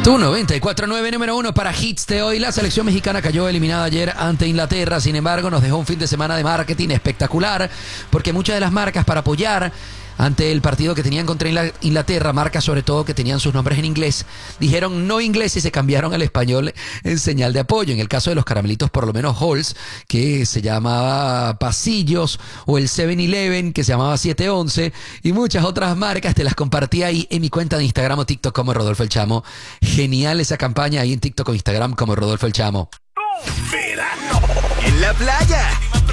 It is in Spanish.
Tu 94.9 número 1 para hits de hoy. La selección mexicana cayó eliminada ayer ante Inglaterra. Sin embargo, nos dejó un fin de semana de marketing espectacular, porque muchas de las marcas para apoyar ante el partido que tenían contra Inglaterra, marcas sobre todo que tenían sus nombres en inglés, dijeron no inglés y se cambiaron al español en señal de apoyo. En el caso de los caramelitos, por lo menos Halls, que se llamaba Pasillos, o el 7-Eleven, que se llamaba 711, y muchas otras marcas, te las compartí ahí en mi cuenta de Instagram o TikTok como Rodolfo El Chamo. Genial esa campaña ahí en TikTok o Instagram como Rodolfo El Chamo. Verano en la playa.